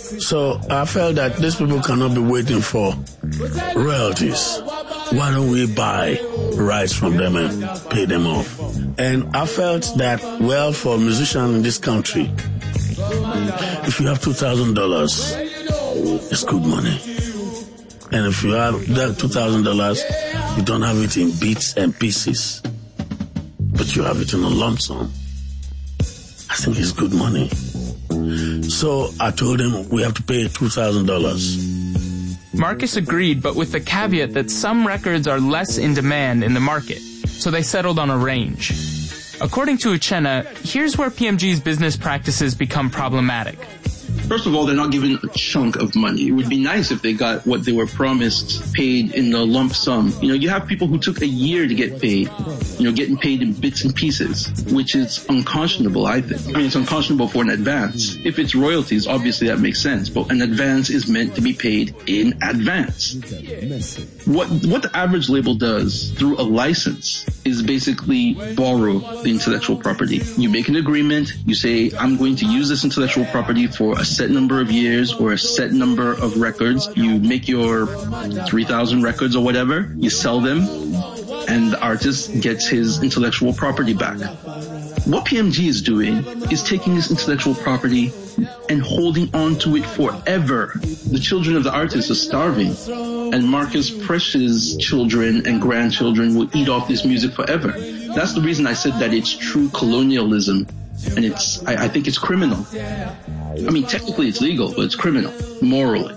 So I felt that these people cannot be waiting for royalties. Why don't we buy rights from them and pay them off? And I felt that, well, for a musician in this country, if you have $2,000, it's good money. And if you have that $2,000, you don't have it in bits and pieces, but you have it in a lump sum. I think it's good money. So I told him we have to pay $2,000. Marcus agreed, but with the caveat that some records are less in demand in the market, so they settled on a range. According to Uchenna, here's where PMG's business practices become problematic. First of all, they're not given a chunk of money. It would be nice if they got what they were promised paid in a lump sum. You have people who took a year to get paid, getting paid in bits and pieces, which is unconscionable, I think. I mean, it's unconscionable for an advance. If it's royalties, obviously that makes sense, but an advance is meant to be paid in advance. What the average label does through a license is basically borrow the intellectual property. You make an agreement, you say, I'm going to use this intellectual property for a set number of years or a set number of records. You make your 3,000 records or whatever, you sell them, and the artist gets his intellectual property back. What PMG is doing is taking this intellectual property and holding on to it forever. The children of the artist are starving, and Marcus Presh's children and grandchildren will eat off this music forever. That's the reason I said that it's true colonialism, and I think it's criminal. I mean, technically it's legal, but it's criminal, morally.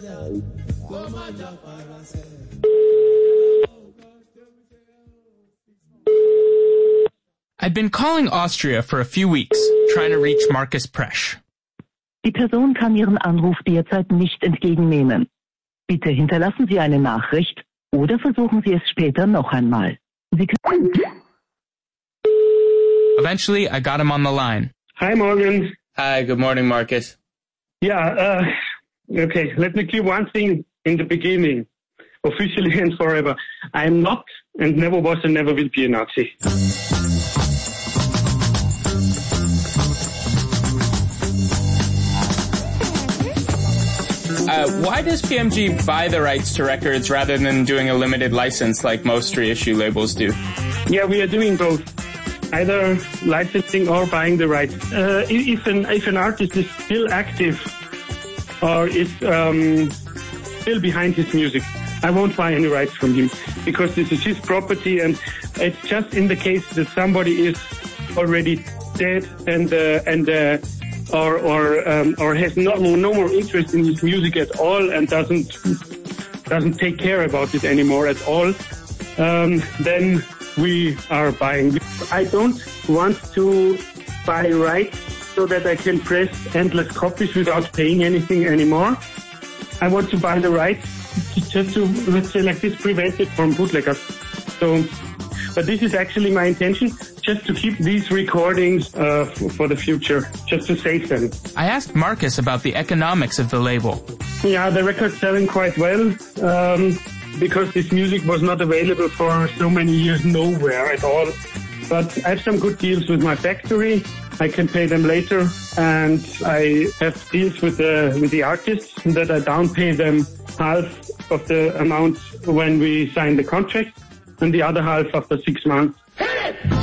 I'd been calling Austria for a few weeks, trying to reach Marcus Presh. Die Person kann Ihren Anruf derzeit nicht entgegennehmen. Bitte hinterlassen Sie eine Nachricht oder versuchen Sie es später noch einmal. Sie können... Eventually, I got him on the line. Hi, Morgan. Hi, good morning, Marcus. Yeah, okay, let me clear one thing in the beginning, officially and forever. I am not and never was and never will be a Nazi. Why does PMG buy the rights to records rather than doing a limited license like most reissue labels do? Yeah, we are doing both. Either licensing or buying the rights. If an artist is still active or is still behind his music, I won't buy any rights from him because this is his property, and it's just in the case that somebody is already dead or has no more interest in his music at all and doesn't take care about it anymore at all. Then we are buying. I don't want to buy rights so that I can press endless copies without paying anything anymore. I want to buy the rights just to, let's say like this, prevent it from bootleggers. So, but this is actually my intention, just to keep these recordings for the future, just to save them. I asked Marcus about the economics of the label. Yeah, the record's selling quite well. Because this music was not available for so many years nowhere at all. But I have some good deals with my factory. I can pay them later, and I have deals with the artists that I down pay them half of the amount when we sign the contract and the other half after 6 months.